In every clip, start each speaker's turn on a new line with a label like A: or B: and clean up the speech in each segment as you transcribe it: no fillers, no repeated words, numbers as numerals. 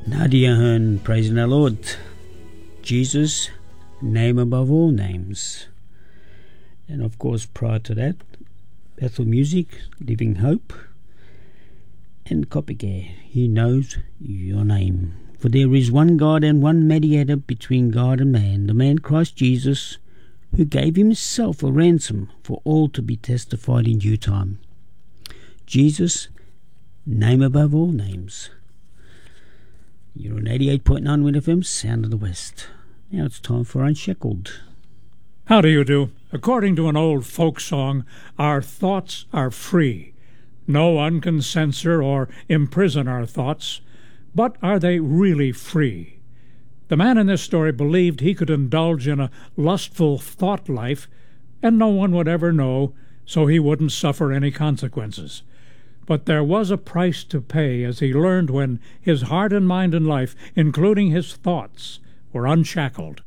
A: Nadia Hearn praising the Lord. Jesus, name above all names. And of course, prior to that, Bethel Music, Living Hope, and Copycare, He knows your name. For there is one God and one mediator between God and man, the man Christ Jesus, who gave himself a ransom for all to be testified in due time. Jesus, name above all names. You're on 88.9 Win FM, Sound of the West. Now it's time for Unshackled.
B: How do you do? According to an old folk song, our thoughts are free. No one can censor or imprison our thoughts. But are they really free? The man in this story believed he could indulge in a lustful thought life, and no one would ever know, so he wouldn't suffer any consequences. But there was a price to pay as he learned when his heart and mind and life, including his thoughts, were unshackled.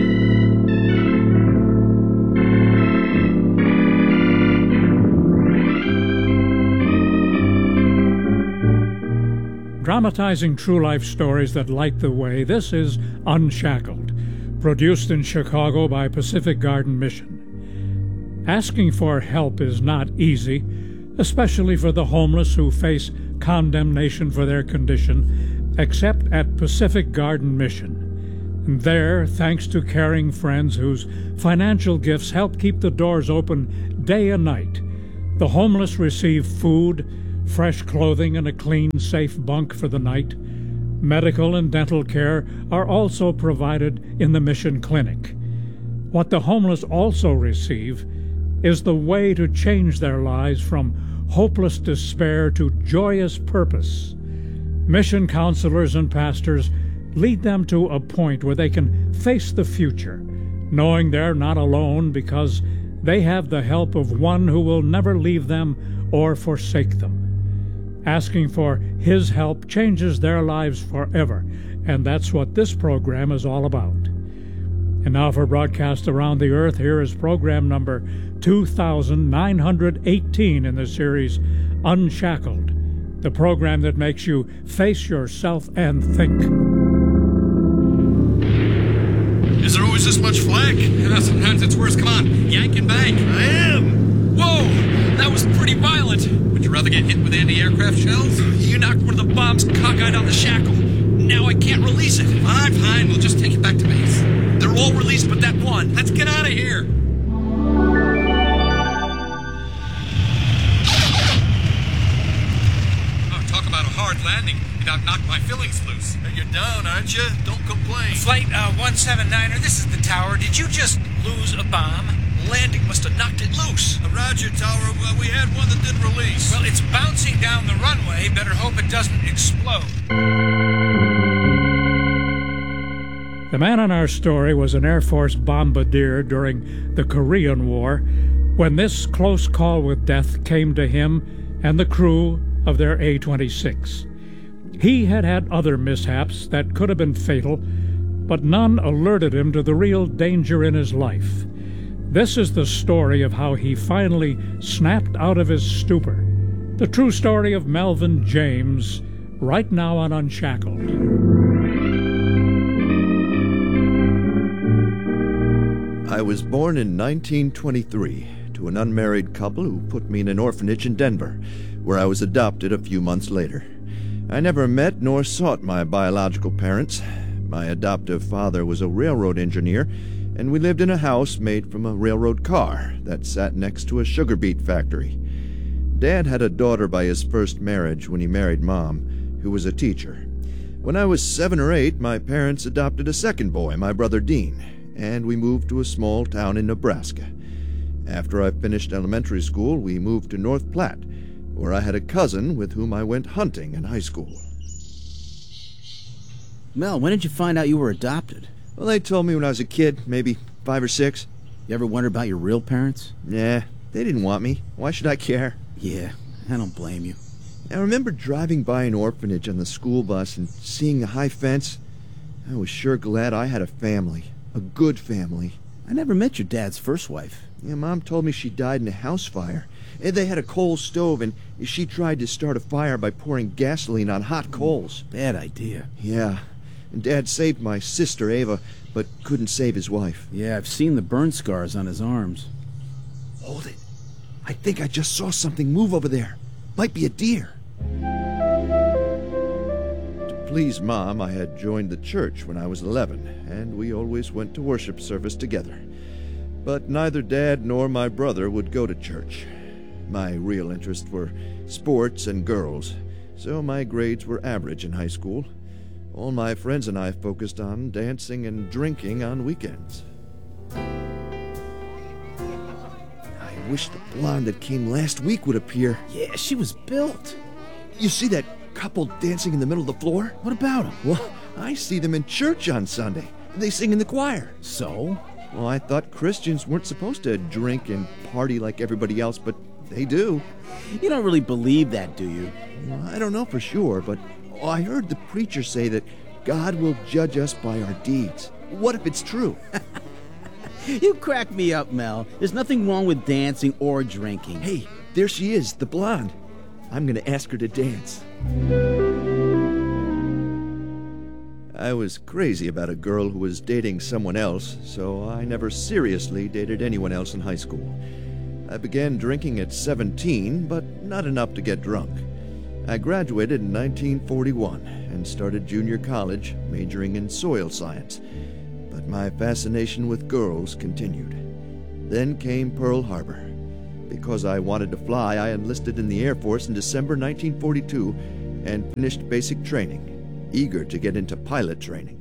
B: Dramatizing true-life stories that light the way, this is Unshackled, produced in Chicago by Pacific Garden Mission. Asking for help is not easy, especially for the homeless who face condemnation for their condition, except at Pacific Garden Mission. And there, thanks to caring friends whose financial gifts help keep the doors open day and night, the homeless receive food, fresh clothing, and a clean, safe bunk for the night. Medical and dental care are also provided in the mission clinic. What the homeless also receive is the way to change their lives from hopeless despair to joyous purpose. Mission counselors and pastors lead them to a point where they can face the future, knowing they're not alone because they have the help of one who will never leave them or forsake them. Asking for His help changes their lives forever, and that's what this program is all about. And now for broadcast around the earth, here is program number 2918 in the series Unshackled, the program that makes you face yourself and think.
C: Is there always this much flak?
D: Yeah, sometimes it's worse. Come on, yank and bang.
C: I am.
D: Whoa, that was pretty violent.
C: Would you rather get hit with anti-aircraft shells?
D: You knocked one of the bombs cockeyed on the shackle. Now I can't release it.
C: Fine, we'll just take it back to base.
D: They're all released but that one.
C: Let's get out of here.
D: Oh, talk about a hard landing. It knocked my fillings loose.
C: You're down, aren't you? Don't complain.
E: Flight 179er, this is the tower. Did you just lose a bomb?
D: Landing must have knocked it loose.
C: Roger, tower. We had one that didn't release.
E: Well, it's bouncing down the runway. Better hope it doesn't explode.
B: The man in our story was an Air Force bombardier during the Korean War when this close call with death came to him and the crew of their A-26. He had had other mishaps that could have been fatal, but none alerted him to the real danger in his life. This is the story of how he finally snapped out of his stupor. The true story of Melvin James, right now on Unshackled.
F: I was born in 1923 to an unmarried couple who put me in an orphanage in Denver, where I was adopted a few months later. I never met nor sought my biological parents. My adoptive father was a railroad engineer, and we lived in a house made from a railroad car that sat next to a sugar beet factory. Dad had a daughter by his first marriage when he married Mom, who was a teacher. When I was 7 or 8, my parents adopted a second boy, my brother Dean, and we moved to a small town in Nebraska. After I finished elementary school, we moved to North Platte, where I had a cousin with whom I went hunting in high school.
G: Mel, when did you find out you were adopted?
F: Well, they told me when I was a kid, maybe 5 or 6.
G: You ever wonder about your real parents?
F: Nah, they didn't want me. Why should I care?
G: Yeah, I don't blame you.
F: I remember driving by an orphanage on the school bus and seeing the high fence. I was sure glad I had a family. A good family.
G: I never met your dad's first wife.
F: Yeah, Mom told me she died in a house fire. They had a coal stove, and she tried to start a fire by pouring gasoline on hot coals.
G: Bad idea.
F: Yeah, and Dad saved my sister, Ava, but couldn't save his wife.
G: Yeah, I've seen the burn scars on his arms.
F: Hold it. I think I just saw something move over there. Might be a deer. To please Mom, I had joined the church when I was 11, and we always went to worship service together. But neither Dad nor my brother would go to church. My real interests were sports and girls, so my grades were average in high school. All my friends and I focused on dancing and drinking on weekends. I wish the blonde that came last week would appear.
G: Yeah, she was built.
F: You see that couple dancing in the middle of the floor?
G: What about him?
F: Well, I see them in church on Sunday. They sing in the choir.
G: So?
F: Well, I thought Christians weren't supposed to drink and party like everybody else, but they do.
G: You don't really believe that, do you?
F: Well, I don't know for sure, but I heard the preacher say that God will judge us by our deeds. What if it's true?
G: You crack me up, Mel. There's nothing wrong with dancing or drinking.
F: Hey, there she is, the blonde. I'm going to ask her to dance. I was crazy about a girl who was dating someone else, so I never seriously dated anyone else in high school. I began drinking at 17, but not enough to get drunk. I graduated in 1941 and started junior college, majoring in soil science. But my fascination with girls continued. Then came Pearl Harbor. Because I wanted to fly, I enlisted in the Air Force in December 1942 and finished basic training, eager to get into pilot training.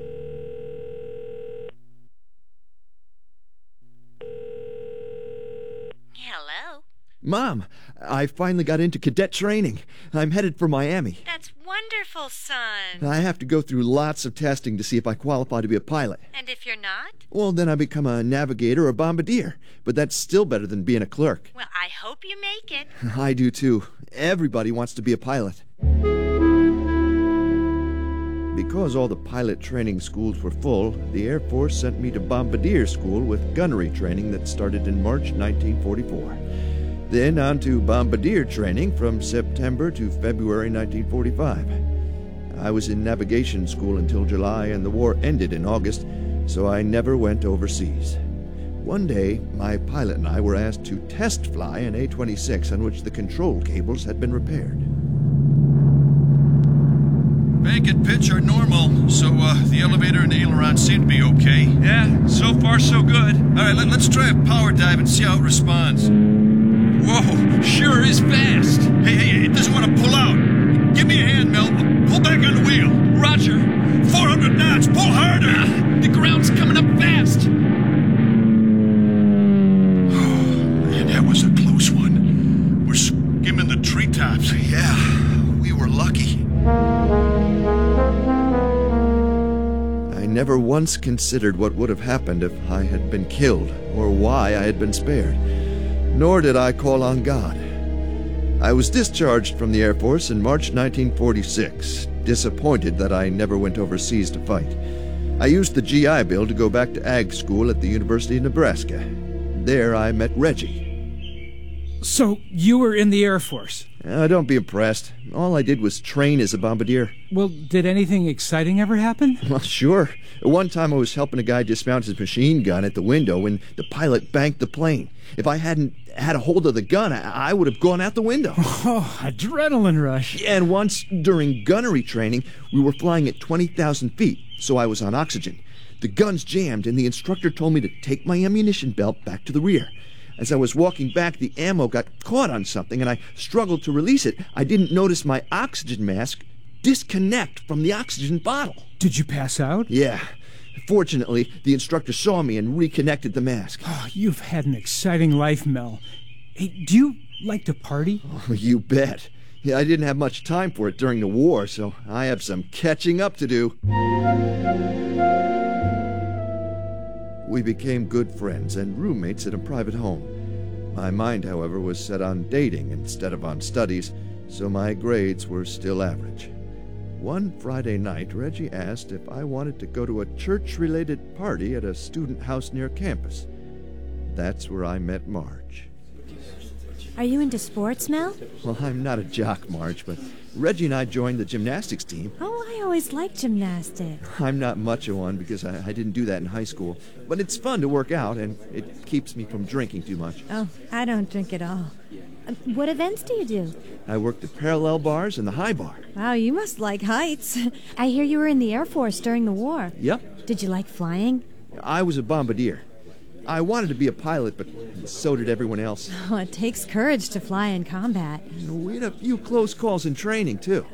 H: Hello?
F: Mom, I finally got into cadet training. I'm headed for Miami.
H: That's wonderful, son.
F: I have to go through lots of testing to see if I qualify to be a pilot.
H: And if you're not?
F: Well, then I become a navigator or bombardier. But that's still better than being a clerk.
H: Well, I hope you make it.
F: I do too. Everybody wants to be a pilot. Because all the pilot training schools were full, the Air Force sent me to bombardier school with gunnery training that started in March 1944. Then on to bombardier training from September to February 1945. I was in navigation school until July, and the war ended in August, so I never went overseas. One day, my pilot and I were asked to test fly an A-26 on which the control cables had been repaired.
C: Bank and pitch are normal, so the elevator and aileron seem to be okay.
D: Yeah, so far so good.
C: All right, let's try a power dive and see how it responds.
D: Whoa, sure is fast.
C: Hey, it doesn't want to pull out. Give me a hand, Mel. Pull back on the wheel.
D: Roger.
C: 400 knots. Pull harder.
D: The ground's coming up fast.
C: Man, that was a close one. We're skimming the treetops.
F: Yeah, we were lucky. I never once considered what would have happened if I had been killed, or why I had been spared. Nor did I call on God. I was discharged from the Air Force in March 1946, disappointed that I never went overseas to fight. I used the GI Bill to go back to ag school at the University of Nebraska. There I met Reggie.
I: So, you were in the Air Force?
F: Don't be impressed. All I did was train as a bombardier.
I: Well, did anything exciting ever happen?
F: Well, sure. One time I was helping a guy dismount his machine gun at the window when the pilot banked the plane. If I hadn't had a hold of the gun, I would have gone out the window.
I: Oh, adrenaline rush.
F: And once, during gunnery training, we were flying at 20,000 feet, so I was on oxygen. The guns jammed, and the instructor told me to take my ammunition belt back to the rear. As I was walking back, the ammo got caught on something, and I struggled to release it. I didn't notice my oxygen mask disconnect from the oxygen bottle.
I: Did you pass out?
F: Yeah. Fortunately, the instructor saw me and reconnected the mask.
I: Oh, you've had an exciting life, Mel. Hey, do you like to party?
F: Oh, you bet. Yeah, I didn't have much time for it during the war, so I have some catching up to do. We became good friends and roommates in a private home. My mind, however, was set on dating instead of on studies, so my grades were still average. One Friday night, Reggie asked if I wanted to go to a church-related party at a student house near campus. That's where I met Marge.
J: Are you into sports, Mel?
F: Well, I'm not a jock, Marge, but Reggie and I joined the gymnastics team.
J: Oh, I always liked gymnastics.
F: I'm not much of one because I didn't do that in high school. But it's fun to work out, and it keeps me from drinking too much.
J: Oh, I don't drink at all. What events do you do?
F: I worked at parallel bars and the high bar.
J: Wow, you must like heights. I hear you were in the Air Force during the war.
F: Yep.
J: Did you like flying?
F: I was a bombardier. I wanted to be a pilot, but so did everyone else.
J: Oh, it takes courage to fly in combat.
F: We had a few close calls in training, too.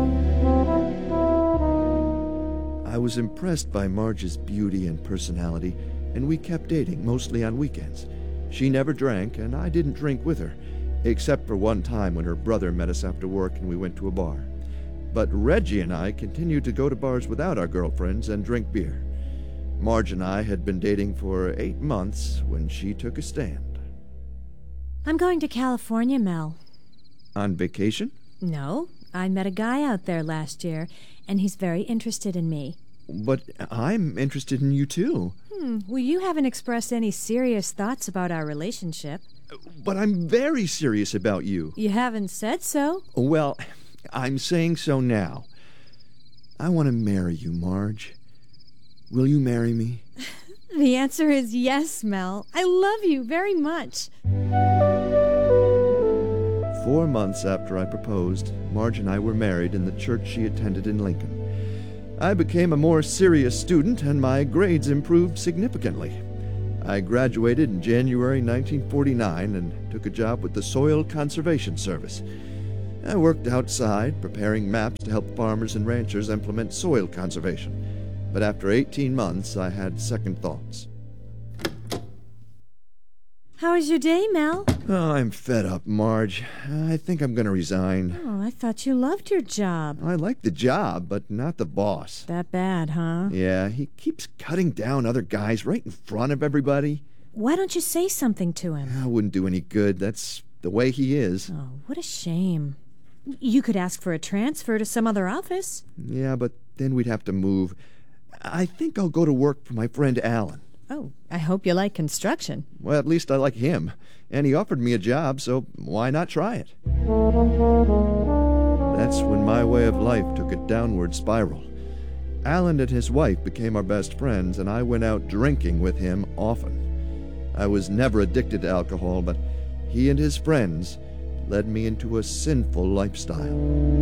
F: I was impressed by Marge's beauty and personality, and we kept dating, mostly on weekends. She never drank, and I didn't drink with her, except for one time when her brother met us after work and we went to a bar. But Reggie and I continued to go to bars without our girlfriends and drink beer. Marge and I had been dating for 8 months when she took a stand.
J: I'm going to California, Mel.
F: On vacation?
J: No, I met a guy out there last year, and he's very interested in me.
F: But I'm interested in you, too.
J: Well, you haven't expressed any serious thoughts about our relationship.
F: But I'm very serious about you.
J: You haven't said so.
F: Well, I'm saying so now. I want to marry you, Marge. Will you marry me?
J: The answer is yes, Mel. I love you very much.
F: 4 months after I proposed, Marge and I were married in the church she attended in Lincoln. I became a more serious student, and my grades improved significantly. I graduated in January 1949 and took a job with the Soil Conservation Service. I worked outside, preparing maps to help farmers and ranchers implement soil conservation. But after 18 months, I had second thoughts.
J: How was your day, Mel?
F: Oh, I'm fed up, Marge. I think I'm going to resign.
J: Oh, I thought you loved your job.
F: I like the job, but not the boss.
J: That bad, huh?
F: Yeah, he keeps cutting down other guys right in front of everybody.
J: Why don't you say something to him?
F: I wouldn't do any good. That's the way he is.
J: Oh, what a shame. You could ask for a transfer to some other office.
F: Yeah, but then we'd have to move. I think I'll go to work for my friend Alan.
J: Oh, I hope you like construction.
F: Well, at least I like him. And he offered me a job, so why not try it? That's when my way of life took a downward spiral. Alan and his wife became our best friends, and I went out drinking with him often. I was never addicted to alcohol, but he and his friends led me into a sinful lifestyle.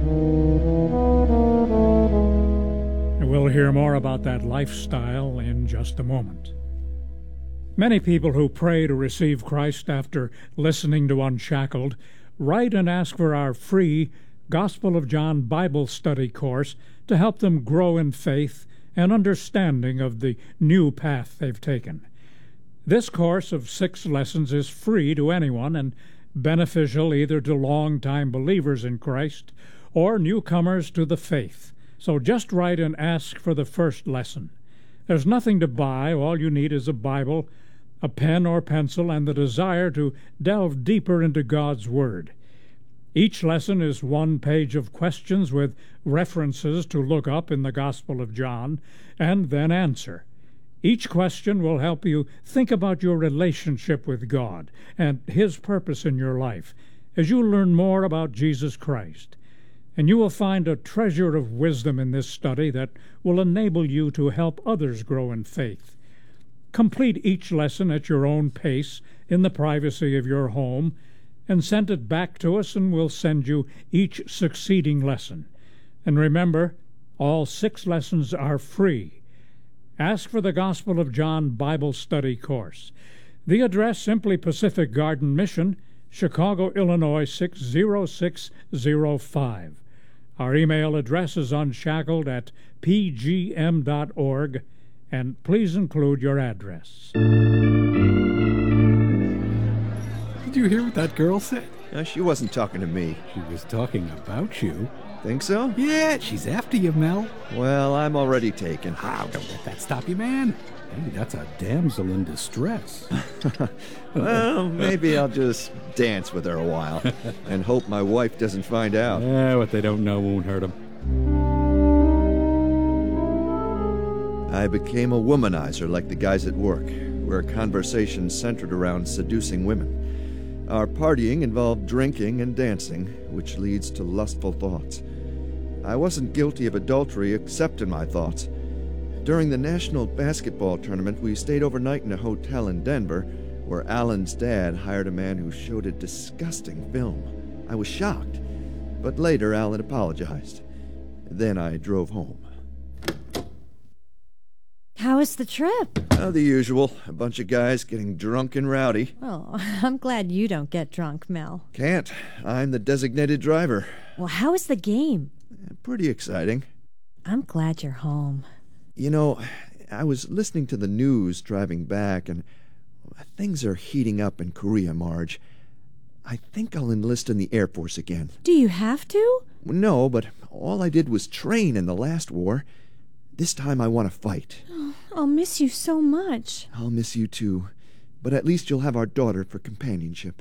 B: We'll hear more about that lifestyle in just a moment. Many people who pray to receive Christ after listening to Unshackled write and ask for our free Gospel of John Bible study course to help them grow in faith and understanding of the new path they've taken. This course of 6 lessons is free to anyone and beneficial either to long-time believers in Christ or newcomers to the faith. So just write and ask for the first lesson. There's nothing to buy. All you need is a Bible, a pen or pencil, and the desire to delve deeper into God's Word. Each lesson is 1 page of questions with references to look up in the Gospel of John, and then answer. Each question will help you think about your relationship with God and His purpose in your life as you learn more about Jesus Christ. And you will find a treasure of wisdom in this study that will enable you to help others grow in faith. Complete each lesson at your own pace in the privacy of your home and send it back to us, and we'll send you each succeeding lesson. And remember, all 6 lessons are free. Ask for the Gospel of John Bible Study course. The address, simply Pacific Garden Mission, Chicago, Illinois 60605. Our email address is unshackled@pgm.org, and please include your address.
K: Did you hear what that girl said?
F: She wasn't talking to me.
K: She was talking about you.
F: Think so?
K: Yeah, she's after you, Mel.
F: Well, I'm already taken.
K: Don't let that stop you, man. Hey, that's a damsel in distress.
F: Well, maybe I'll just dance with her a while and hope my wife doesn't find out.
K: What they don't know won't hurt them.
F: I became a womanizer like the guys at work, where conversation centered around seducing women. Our partying involved drinking and dancing, which leads to lustful thoughts. I wasn't guilty of adultery except in my thoughts. During the National Basketball Tournament, we stayed overnight in a hotel in Denver, where Alan's dad hired a man who showed a disgusting film. I was shocked, but later Alan apologized. Then I drove home.
J: How was the trip?
F: The usual. A bunch of guys getting drunk and rowdy.
J: Oh, I'm glad you don't get drunk, Mel.
F: Can't. I'm the designated driver.
J: Well, how was the game?
F: Pretty exciting.
J: I'm glad you're home.
F: You know, I was listening to the news driving back, and things are heating up in Korea, Marge. I think I'll enlist in the Air Force again.
J: Do you have to?
F: No, but all I did was train in the last war. This time I want to fight.
J: Oh, I'll miss you so much.
F: I'll miss you too, but at least you'll have our daughter for companionship.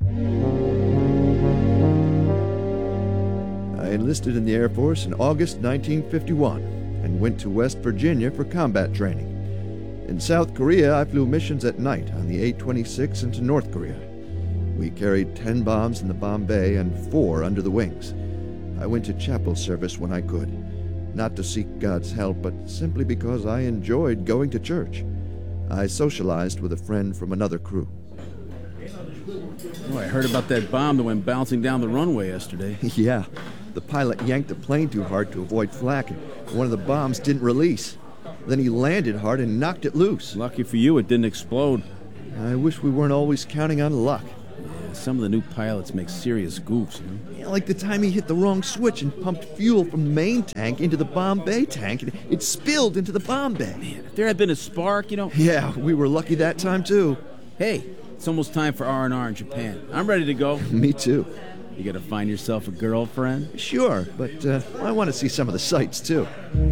F: I enlisted in the Air Force in August 1951 and went to West Virginia for combat training. In South Korea, I flew missions at night on the A-26 into North Korea. We carried 10 bombs in the bomb bay and 4 under the wings. I went to chapel service when I could, not to seek God's help, but simply because I enjoyed going to church. I socialized with a friend from another crew.
G: Oh, I heard about that bomb that went bouncing down the runway yesterday.
F: Yeah, the pilot yanked the plane too hard to avoid flak, and one of the bombs didn't release. Then he landed hard and knocked it loose.
G: Lucky for you, it didn't explode.
F: I wish we weren't always counting on luck.
G: Yeah, some of the new pilots make serious goofs, you know?
F: Yeah, like the time he hit the wrong switch and pumped fuel from the main tank into the bomb bay tank, and it spilled into the bomb bay.
G: Man, if there had been a spark, you know...
F: Yeah, we were lucky that time, too.
G: Hey, it's almost time for R&R in Japan. I'm ready to go.
F: Me too.
G: You gotta find yourself a girlfriend?
F: Sure, but I want to see some of the sights, too.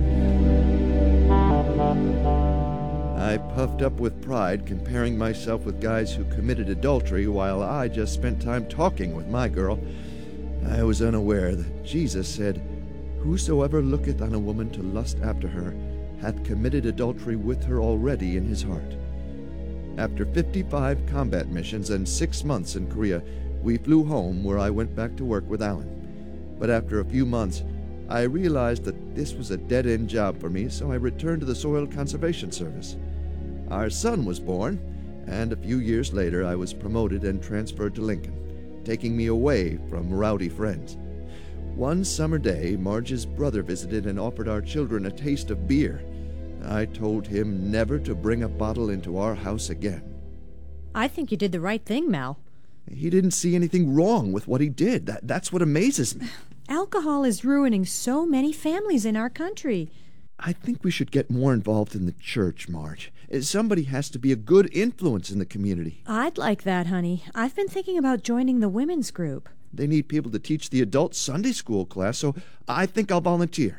F: I puffed up with pride, comparing myself with guys who committed adultery while I just spent time talking with my girl. I was unaware that Jesus said, "Whosoever looketh on a woman to lust after her hath committed adultery with her already in his heart." After 55 combat missions and 6 months in Korea, we flew home, where I went back to work with Alan. But after a few months, I realized that this was a dead-end job for me, so I returned to the Soil Conservation Service. Our son was born, and a few years later I was promoted and transferred to Lincoln, taking me away from rowdy friends. One summer day, Marge's brother visited and offered our children a taste of beer. I told him never to bring a bottle into our house again.
J: I think you did the right thing, Mel.
F: He didn't see anything wrong with what he did. That's what amazes me.
J: Alcohol is ruining so many families in our country.
F: I think we should get more involved in the church, Marge. Somebody has to be a good influence in the community.
J: I'd like that, honey. I've been thinking about joining the women's group.
F: They need people to teach the adult Sunday school class, so I think I'll volunteer.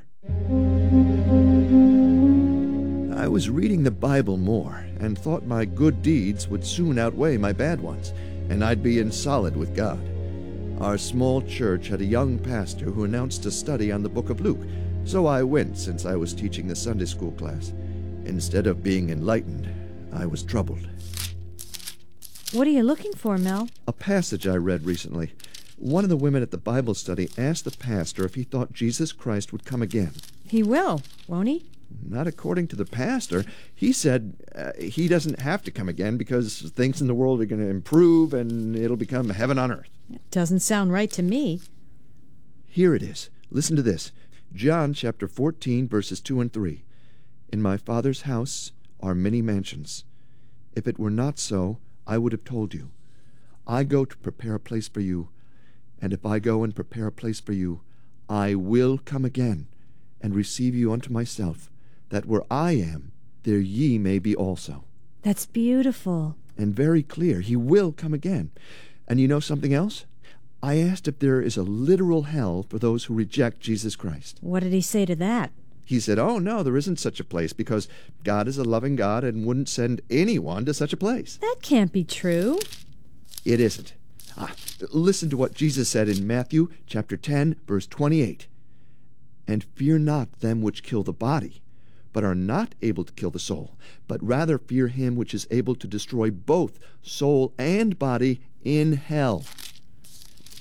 F: I was reading the Bible more and thought my good deeds would soon outweigh my bad ones, and I'd be in solid with God. Our small church had a young pastor who announced a study on the book of Luke, so I went since I was teaching the Sunday school class. Instead of being enlightened, I was troubled.
J: What are you looking for, Mel?
F: A passage I read recently. One of the women at the Bible study asked the pastor if he thought Jesus Christ would come again.
J: He will, won't he?
F: Not according to the pastor. He said he doesn't have to come again because things in the world are going to improve and it'll become heaven on earth.
J: It doesn't sound right to me.
F: Here it is. Listen to this. John chapter 14, verses 2 and 3. "In my Father's house are many mansions. If it were not so, I would have told you. I go to prepare a place for you. And if I go and prepare a place for you, I will come again and receive you unto myself, that where I am, there ye may be also."
J: That's beautiful.
F: And very clear. He will come again. And you know something else? I asked if there is a literal hell for those who reject Jesus Christ.
J: What did he say to that?
F: He said, "Oh, no, there isn't such a place because God is a loving God and wouldn't send anyone to such a place."
J: That can't be true.
F: It isn't. Listen to what Jesus said in Matthew chapter 10, verse 28. "And fear not them which kill the body, but are not able to kill the soul, but rather fear him which is able to destroy both soul and body in hell.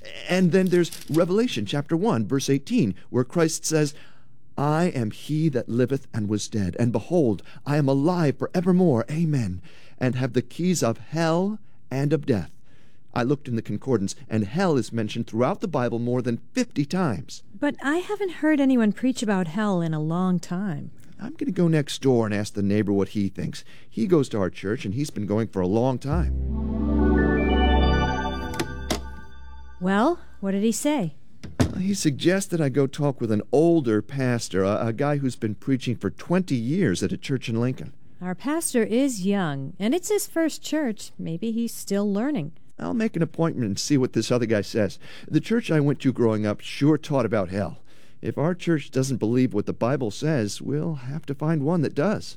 F: And then there's Revelation chapter 1, verse 18, where Christ says, I am he that liveth and was dead, and behold, I am alive forevermore, amen, and have the keys of hell and of death. I looked in the concordance, and hell is mentioned throughout the Bible more than 50 times.
J: But I haven't heard anyone preach about hell in a long time.
F: I'm going to go next door and ask the neighbor what he thinks. He goes to our church, and he's been going for a long time.
J: Well, what did he say?
F: He suggested I go talk with an older pastor, a guy who's been preaching for 20 years at a church in Lincoln.
J: Our pastor is young, and it's his first church. Maybe he's still learning.
F: I'll make an appointment and see what this other guy says. The church I went to growing up sure taught about hell. If our church doesn't believe what the Bible says, we'll have to find one that does.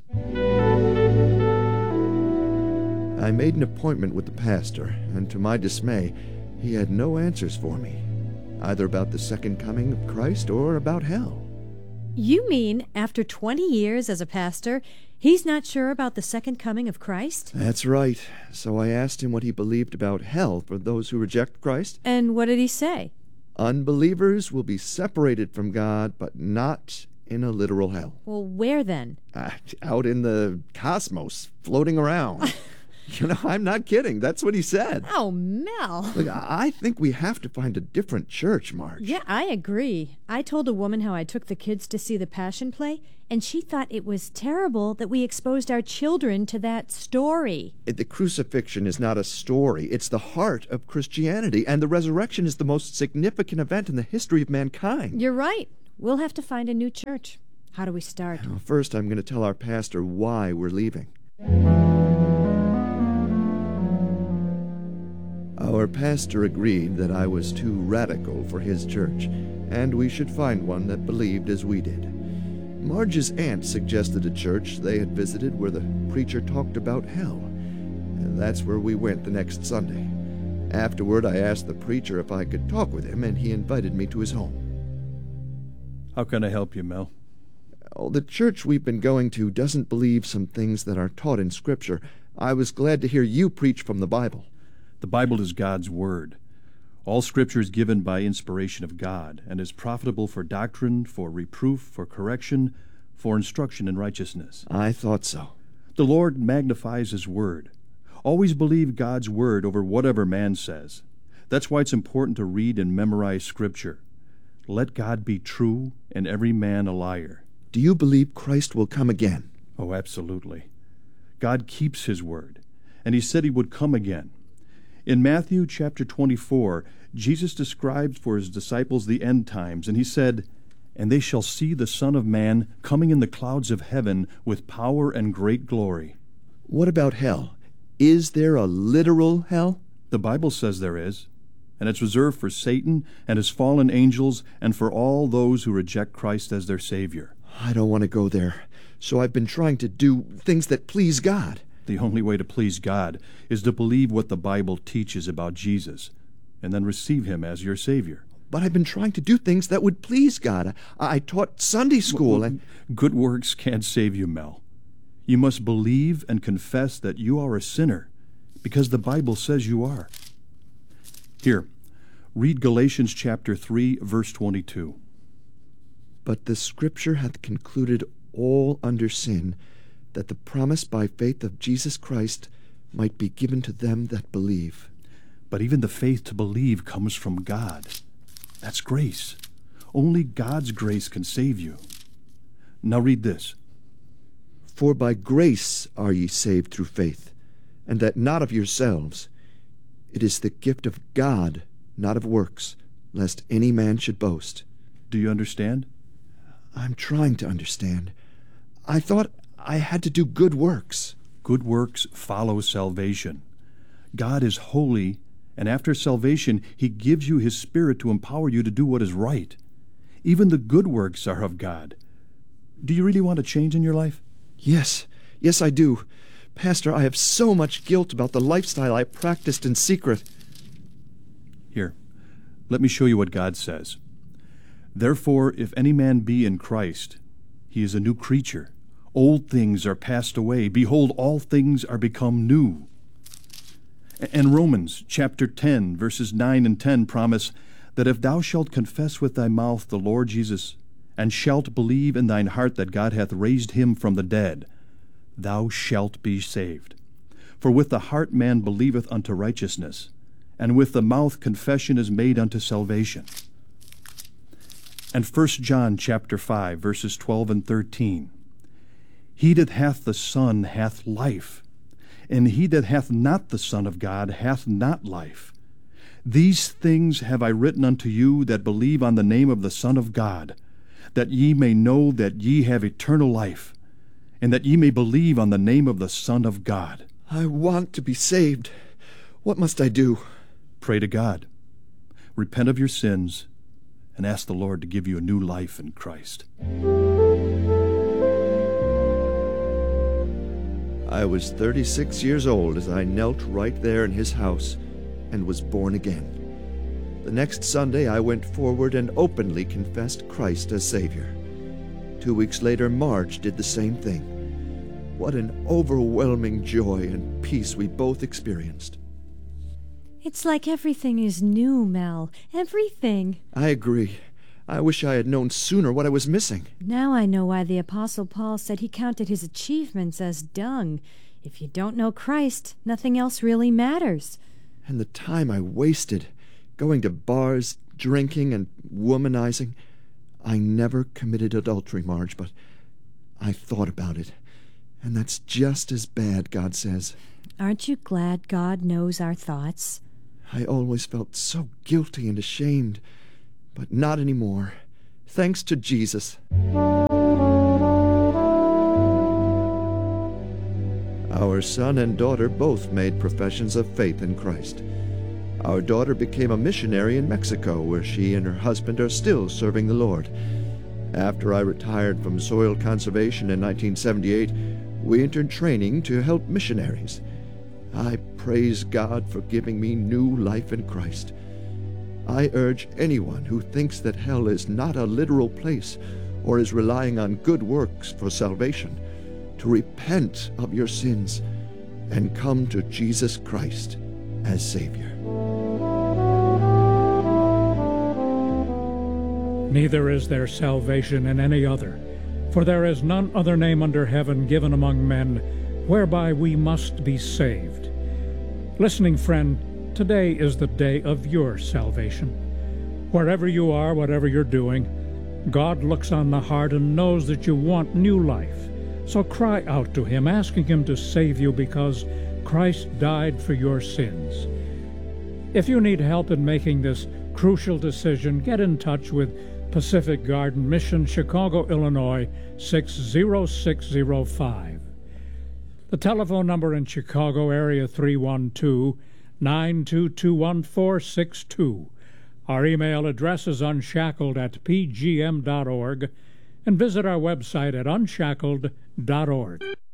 F: I made an appointment with the pastor, and to my dismay, he had no answers for me, either about the second coming of Christ or about hell.
J: You mean after 20 years as a pastor, he's not sure about the second coming of Christ?
F: That's right. So I asked him what he believed about hell for those who reject Christ.
J: And what did he say?
F: Unbelievers will be separated from God, but not in a literal hell.
J: Well, where then?
F: Out in the cosmos, floating around. I'm not kidding. That's what he said.
J: Oh, Mel.
F: Look, I think we have to find a different church, Marge.
J: Yeah, I agree. I told a woman how I took the kids to see the Passion Play, and she thought it was terrible that we exposed our children to that story.
F: The crucifixion is not a story. It's the heart of Christianity, and the resurrection is the most significant event in the history of mankind.
J: You're right. We'll have to find a new church. How do we start?
F: Well, first, I'm going to tell our pastor why we're leaving. Our pastor agreed that I was too radical for his church, and we should find one that believed as we did. Marge's aunt suggested a church they had visited where the preacher talked about hell, and that's where we went the next Sunday. Afterward, I asked the preacher if I could talk with him, and he invited me to his home.
K: How can I help you, Mel?
F: Oh, the church we've been going to doesn't believe some things that are taught in Scripture. I was glad to hear you preach from the Bible.
K: The Bible is God's Word. All Scripture is given by inspiration of God and is profitable for doctrine, for reproof, for correction, for instruction in righteousness.
F: I thought so.
K: The Lord magnifies His Word. Always believe God's Word over whatever man says. That's why it's important to read and memorize Scripture. Let God be true and every man a liar.
F: Do you believe Christ will come again?
K: Oh, absolutely. God keeps His Word, and He said He would come again. In Matthew chapter 24, Jesus described for His disciples the end times, and He said, "And they shall see the Son of Man coming in the clouds of heaven with power and great glory."
F: What about hell? Is there a literal hell?
K: The Bible says there is, and it's reserved for Satan and his fallen angels and for all those who reject Christ as their Savior.
F: I don't want to go there, so I've been trying to do things that please God.
K: The only way to please God is to believe what the Bible teaches about Jesus and then receive Him as your Savior.
F: But I've been trying to do things that would please God. I taught Sunday school and...
K: Good works can't save you, Mel. You must believe and confess that you are a sinner because the Bible says you are. Here, read Galatians chapter 3, verse 22.
F: But the Scripture hath concluded all under sin, that the promise by faith of Jesus Christ might be given to them that believe.
K: But even the faith to believe comes from God. That's grace. Only God's grace can save you. Now read this.
F: For by grace are ye saved through faith, and that not of yourselves. It is the gift of God, not of works, lest any man should boast.
K: Do you understand?
F: I'm trying to understand. I thought I had to do good works.
K: Good works follow salvation. God is holy, and after salvation, He gives you His Spirit to empower you to do what is right. Even the good works are of God. Do you really want a change in your life?
F: Yes, I do. Pastor, I have so much guilt about the lifestyle I practiced in secret.
K: Here, let me show you what God says. Therefore, if any man be in Christ, he is a new creature. Old things are passed away. Behold, all things are become new. And Romans chapter 10, verses 9 and 10 promise that if thou shalt confess with thy mouth the Lord Jesus, and shalt believe in thine heart that God hath raised him from the dead, thou shalt be saved. For with the heart man believeth unto righteousness, and with the mouth confession is made unto salvation. And 1 John chapter 5, verses 12 and 13. He that hath the Son hath life, and he that hath not the Son of God hath not life. These things have I written unto you that believe on the name of the Son of God, that ye may know that ye have eternal life, and that ye may believe on the name of the Son of God.
F: I want to be saved. What must I do?
K: Pray to God. Repent of your sins, and ask the Lord to give you a new life in Christ.
F: I was 36 years old as I knelt right there in his house and was born again. The next Sunday I went forward and openly confessed Christ as Savior. 2 weeks later, Marge did the same thing. What an overwhelming joy and peace we both experienced.
J: It's like everything is new, Mel. Everything.
F: I agree. I wish I had known sooner what I was missing.
J: Now I know why the Apostle Paul said he counted his achievements as dung. If you don't know Christ, nothing else really matters.
F: And the time I wasted, going to bars, drinking, and womanizing. I never committed adultery, Marge, but I thought about it. And that's just as bad, God says.
J: Aren't you glad God knows our thoughts?
F: I always felt so guilty and ashamed, but not anymore. Thanks to Jesus. Our son and daughter both made professions of faith in Christ. Our daughter became a missionary in Mexico, where she and her husband are still serving the Lord. After I retired from soil conservation in 1978, we entered training to help missionaries. I praise God for giving me new life in Christ. I urge anyone who thinks that hell is not a literal place or is relying on good works for salvation to repent of your sins and come to Jesus Christ as Savior.
B: Neither is there salvation in any other, for there is none other name under heaven given among men whereby we must be saved. Listening friend, today is the day of your salvation. Wherever you are, whatever you're doing, God looks on the heart and knows that you want new life. So cry out to Him, asking Him to save you because Christ died for your sins. If you need help in making this crucial decision, get in touch with Pacific Garden Mission, Chicago, Illinois, 60605. The telephone number in Chicago area 312-922-1462. Our email address is unshackled@pgm.org, and visit our website at unshackled.org.